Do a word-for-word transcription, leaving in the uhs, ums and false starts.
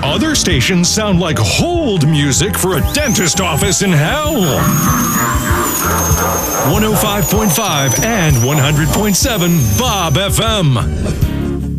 Other stations sound like hold music for a dentist office in hell. one oh five point five and one hundred point seven Bob F M.